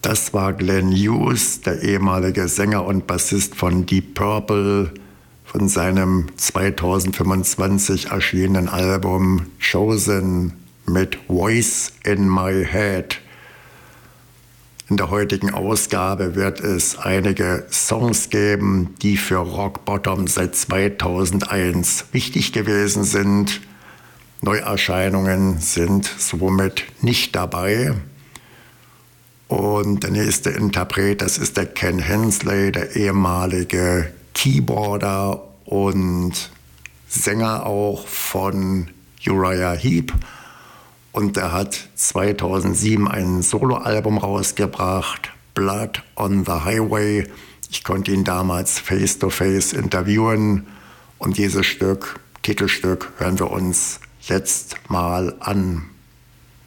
Das war Glenn Hughes, der ehemalige Sänger und Bassist von Deep Purple, von seinem 2025 erschienenen Album Chosen mit Voice in My Head. In der heutigen Ausgabe wird es einige Songs geben, die für Rock Bottom seit 2001 wichtig gewesen sind. Neuerscheinungen sind somit nicht dabei. Und der nächste Interpret, das ist der Ken Hensley, der ehemalige Keyboarder und Sänger auch von Uriah Heep. Und er hat 2007 ein Soloalbum rausgebracht, Blood on the Highway. Ich konnte ihn damals face-to-face interviewen. Und dieses Titelstück, hören wir uns jetzt mal an.